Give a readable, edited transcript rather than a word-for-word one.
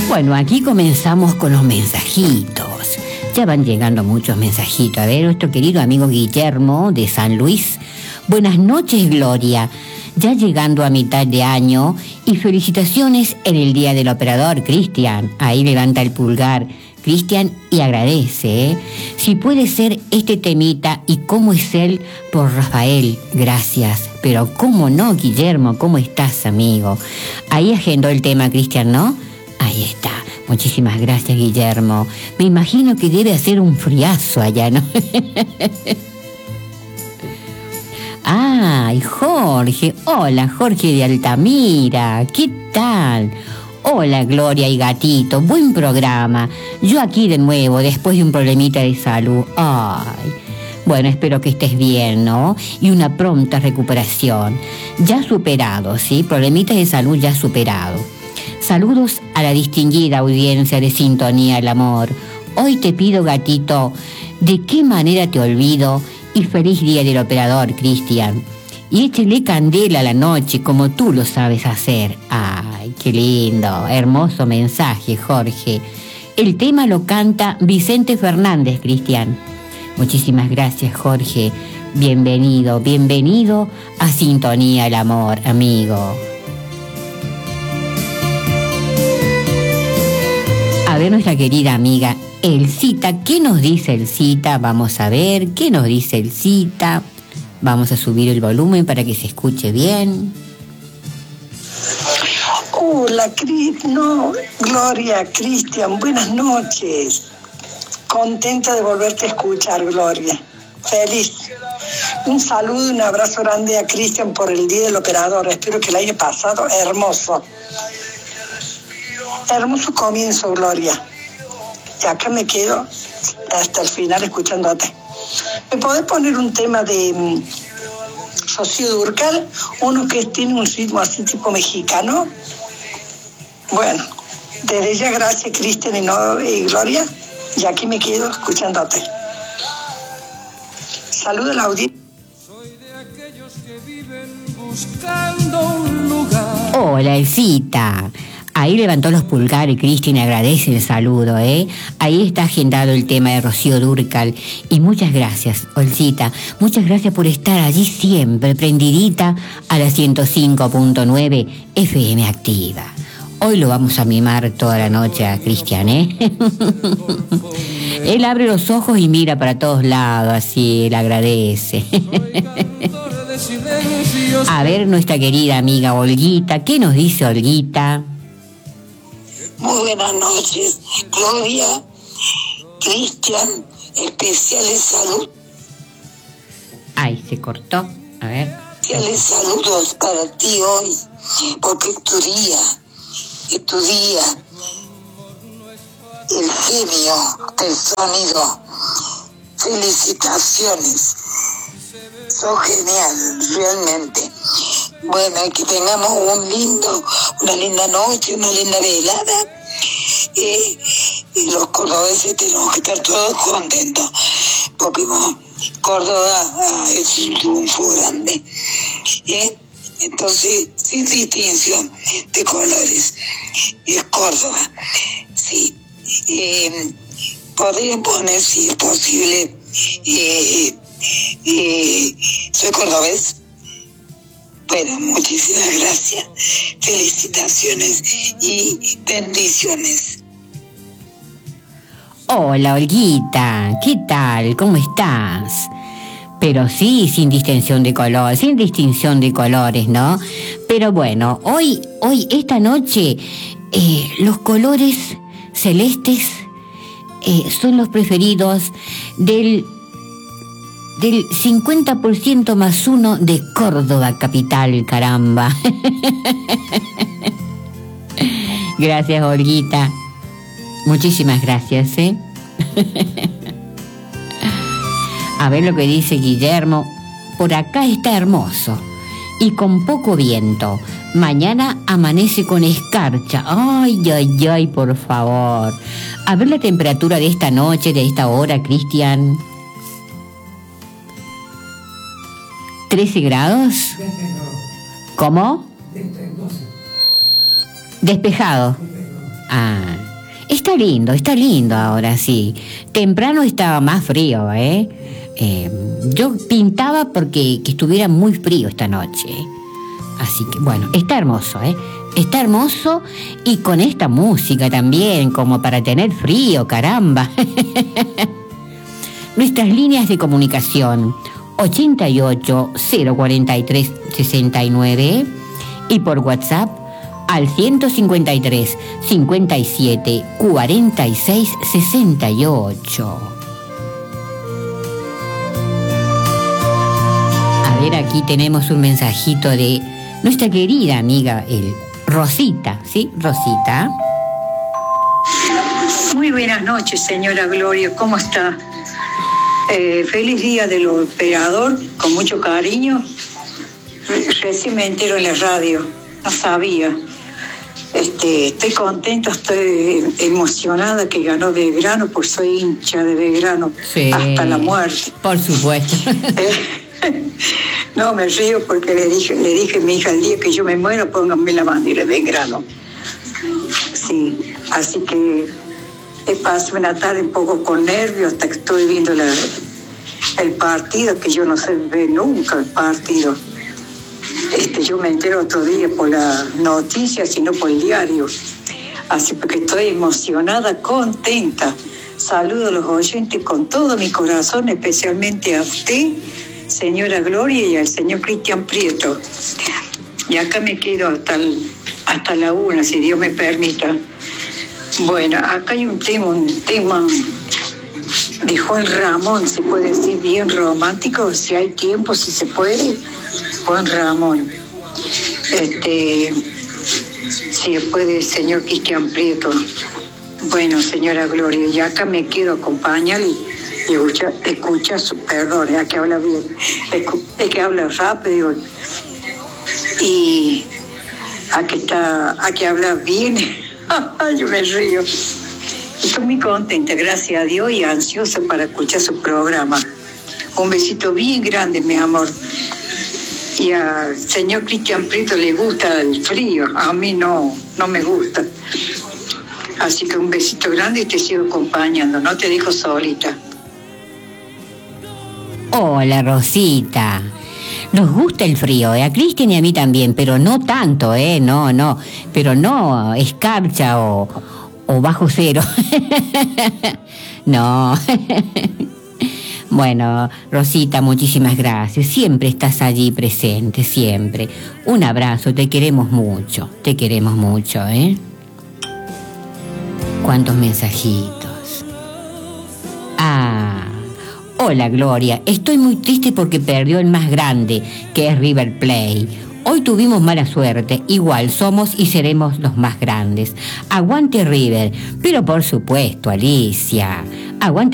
Bueno, aquí comenzamos con los mensajitos. Ya van llegando muchos mensajitos. A ver, nuestro querido amigo Guillermo de San Luis. Buenas noches, Gloria. Ya llegando a mitad de año y felicitaciones en el Día del Operador, Cristian. Ahí levanta el pulgar, Cristian, y agradece, ¿eh? Si puede ser este temita y cómo es él por Rafael, gracias. Pero cómo no, Guillermo, ¿cómo estás, amigo? Ahí agendó el tema, Cristian, ¿no? Ahí está. Muchísimas gracias, Guillermo. Me imagino que debe hacer un friazo allá, ¿no? ¡Ay, Jorge! Hola, Jorge de Altamira. ¿Qué tal? Hola, Gloria y Gatito. Buen programa. Yo aquí de nuevo, después de un problemita de salud. ¡Ay! Bueno, espero que estés bien, ¿no? Y una pronta recuperación. Ya superado, ¿sí? Problemitas de salud ya superado. Saludos a la distinguida audiencia de Sintonía del Amor. Hoy te pido, Gatito, ¿de qué manera te olvido? Y feliz Día del Operador, Cristian. Y échele candela a la noche como tú lo sabes hacer. ¡Ay, qué lindo! Hermoso mensaje, Jorge. El tema lo canta Vicente Fernández, Cristian. Muchísimas gracias, Jorge. Bienvenido, bienvenido a Sintonía del Amor, amigo. A ver, nuestra querida amiga Elcita, ¿qué nos dice Elcita? Vamos a ver, ¿qué nos dice Elcita? Vamos a subir el volumen para que se escuche bien. Hola, Gloria, Cristian, buenas noches. Contenta de volverte a escuchar, Gloria. Feliz. Un saludo y un abrazo grande a Cristian por el Día del Operador. Espero que el haya pasado hermoso. Hermoso comienzo, Gloria. Y acá me quedo hasta el final escuchándote. ¿Me podés poner un tema de Rocío Dúrcal? Uno que tiene un ritmo así tipo mexicano. Bueno, desde ya gracias, Cristian y Gloria. Y aquí me quedo escuchándote. Saludos a la audiencia. Soy de aquellos que viven buscando un lugar. Hola, Elcita. Ahí levantó los pulgares, Cristian, y agradece el saludo, ¿eh? Ahí está agendado el tema de Rocío Dúrcal. Y muchas gracias, Olcita. Muchas gracias por estar allí siempre, prendidita a la 105.9 FM Activa. Hoy lo vamos a mimar toda la noche a Cristian, ¿eh? Él abre los ojos y mira para todos lados, así, él agradece. A ver, nuestra querida amiga Olguita, ¿qué nos dice Olguita? Muy buenas noches, Gloria, Cristian, especiales salud. Ay, se cortó, a ver. Especiales saludos para ti hoy, porque es tu día, el genio del sonido. Felicitaciones, sos genial, realmente. Bueno, y que tengamos una linda noche, una linda velada. Y los cordobeses tenemos que estar todos contentos, porque Córdoba es un triunfo grande. Entonces, sin distinción de colores, es Córdoba. Sí. Podrían poner, si es posible, soy cordobés. Bueno, muchísimas gracias, felicitaciones y bendiciones. Hola, Olguita, ¿qué tal? ¿Cómo estás? Pero sí, sin distinción de colores, ¿no? Pero bueno, hoy, esta noche, los colores celestes son los preferidos del 50% más 1 de Córdoba capital, caramba. Gracias, Olguita. Muchísimas gracias, ¿eh? A ver lo que dice Guillermo. Por acá está hermoso y con poco viento. Mañana amanece con escarcha. Ay, ay, ay, por favor. A ver la temperatura de esta noche, de esta hora, Cristian. 13 grados. ¿Cómo? Despejado. Ah, está lindo ahora, sí. Temprano estaba más frío, ¿eh? Yo pintaba porque que estuviera muy frío esta noche. Así que, bueno, está hermoso, ¿eh? Está hermoso y con esta música también, como para tener frío, caramba. Nuestras líneas de comunicación, 88 043 69 y por WhatsApp al 153 57 46 68. A ver, aquí tenemos un mensajito de nuestra querida amiga, Rosita, ¿sí? Rosita. Muy buenas noches, señora Gloria, ¿cómo está? Feliz día del operador, con mucho cariño. Recién me entero en la radio, no sabía. Estoy contenta, estoy emocionada que ganó Belgrano, pues soy hincha de Belgrano, sí, hasta la muerte. Por supuesto. No, me río porque le dije a mi hija el día que yo me muero, pónganme la bandera de Belgrano. Sí, así que pasé una tarde un poco con nervios hasta que estoy viendo el partido, que yo no sé ver nunca el partido. Yo me entero otro día por las noticias y no por el diario. Así que estoy emocionada, contenta. Saludo a los oyentes con todo mi corazón, especialmente a usted, señora Gloria, y al señor Cristian Prieto. Y acá me quedo hasta la 1, si Dios me permita. Bueno, acá hay un tema de Juan Ramón, se puede decir bien romántico, si hay tiempo, si se puede. Juan Ramón. Si puede, señor Cristian Prieto. Bueno, señora Gloria, y acá me quedo a acompañar y escucha su perdón, es que habla bien, es que habla rápido y a que habla bien. Yo me río. Estoy muy contenta, gracias a Dios, y ansiosa para escuchar su programa. Un besito bien grande, mi amor. Y al señor Cristian Prieto le gusta el frío, a mí no me gusta. Así que un besito grande y te sigo acompañando, no te dejo solita. Hola, Rosita. Nos gusta el frío, a Cristian y a mí también, pero no tanto, no. Pero no escarcha o bajo cero. No. Bueno, Rosita, muchísimas gracias. Siempre estás allí presente, siempre. Un abrazo, te queremos mucho, ¿eh? ¿Cuántos mensajitos? Hola, Gloria. Estoy muy triste porque perdió el más grande, que es River Plate. Hoy tuvimos mala suerte. Igual somos y seremos los más grandes. Aguante River. Pero por supuesto, Alicia. Aguante